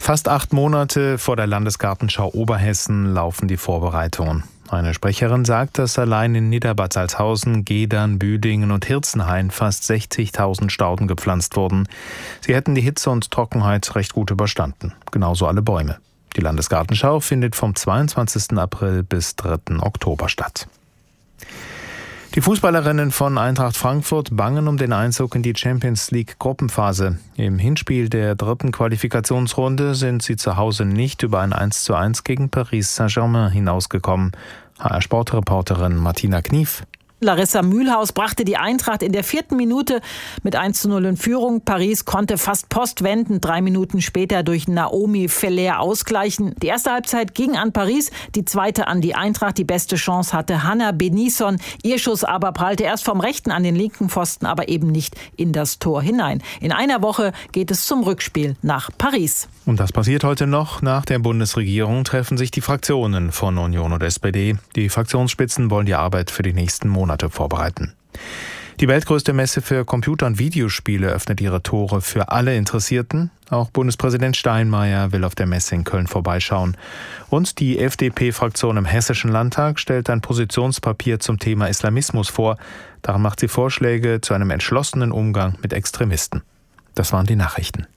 Fast 8 Monate vor der Landesgartenschau Oberhessen laufen die Vorbereitungen. Eine Sprecherin sagt, dass allein in Niederbad Salzhausen, Gedern, Büdingen und Hirzenhain fast 60.000 Stauden gepflanzt wurden. Sie hätten die Hitze und Trockenheit recht gut überstanden. Genauso alle Bäume. Die Landesgartenschau findet vom 22. April bis 3. Oktober statt. Die Fußballerinnen von Eintracht Frankfurt bangen um den Einzug in die Champions League Gruppenphase. Im Hinspiel der 3. Qualifikationsrunde sind sie zu Hause nicht über ein 1:1 gegen Paris Saint-Germain hinausgekommen. HR-Sportreporterin Martina Knief. Larissa Mühlhaus brachte die Eintracht in der 4. Minute mit 1:0 in Führung. Paris konnte fast postwendend 3 Minuten später durch Naomi Feller ausgleichen. Die erste Halbzeit ging an Paris, die zweite an die Eintracht. Die beste Chance hatte Hannah Benison. Ihr Schuss aber prallte erst vom rechten an den linken Pfosten, aber eben nicht in das Tor hinein. In einer Woche geht es zum Rückspiel nach Paris. Und das passiert heute noch. Nach der Bundesregierung treffen sich die Fraktionen von Union und SPD. Die Fraktionsspitzen wollen die Arbeit für die nächsten Monate vorbereiten. Die weltgrößte Messe für Computer- und Videospiele öffnet ihre Tore für alle Interessierten. Auch Bundespräsident Steinmeier will auf der Messe in Köln vorbeischauen. Und die FDP-Fraktion im Hessischen Landtag stellt ein Positionspapier zum Thema Islamismus vor. Darin macht sie Vorschläge zu einem entschlossenen Umgang mit Extremisten. Das waren die Nachrichten.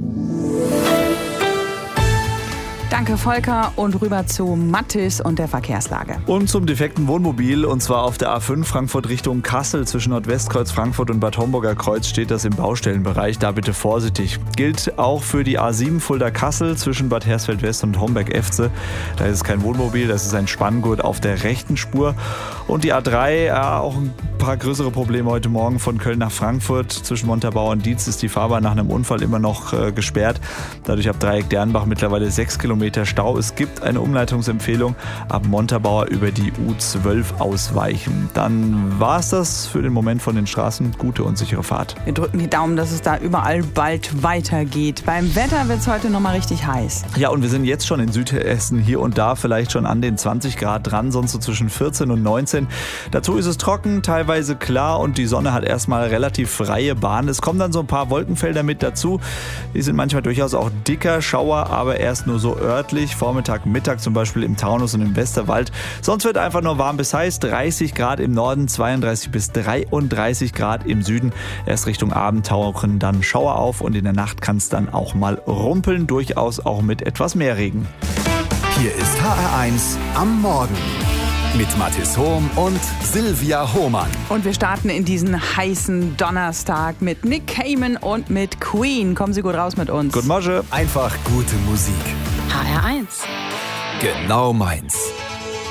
Danke, Volker. Und rüber zu Mathis und der Verkehrslage. Und zum defekten Wohnmobil, und zwar auf der A5 Frankfurt Richtung Kassel. Zwischen Nordwestkreuz Frankfurt und Bad Homburger Kreuz steht das im Baustellenbereich. Da bitte vorsichtig. Gilt auch für die A7 Fulda-Kassel zwischen Bad Hersfeld-West und Homberg-Efze. Da ist es kein Wohnmobil, das ist ein Spanngurt auf der rechten Spur. Und die A3, auch ein paar größere Probleme heute Morgen von Köln nach Frankfurt. Zwischen Montabaur und Dietz ist die Fahrbahn nach einem Unfall immer noch gesperrt. Dadurch ab Dreieck Dernbach mittlerweile 6 Kilometer Stau. Es gibt eine Umleitungsempfehlung, ab Montabaur über die U12 ausweichen. Dann war es das für den Moment von den Straßen. Gute und sichere Fahrt. Wir drücken die Daumen, dass es da überall bald weitergeht. Beim Wetter wird es heute nochmal richtig heiß. Ja, und wir sind jetzt schon in Südhessen hier und da vielleicht schon an den 20 Grad dran, sonst so zwischen 14 und 19. Dazu ist es trocken, teilweise klar und die Sonne hat erstmal relativ freie Bahn. Es kommen dann so ein paar Wolkenfelder mit dazu. Die sind manchmal durchaus auch dicker, Schauer, aber erst nur so örtlich, Vormittag, Mittag zum Beispiel im Taunus und im Westerwald. Sonst wird einfach nur warm bis heiß, 30 Grad im Norden, 32 bis 33 Grad im Süden. Erst Richtung Abend tauchen dann Schauer auf und in der Nacht kann es dann auch mal rumpeln, durchaus auch mit etwas mehr Regen. Hier ist HR1 am Morgen mit Mathis Hohm und Silvia Hohmann. Und wir starten in diesen heißen Donnerstag mit Nick Cayman und mit Queen. Kommen Sie gut raus mit uns. Guten Morgen. Einfach gute Musik. HR1. Genau meins.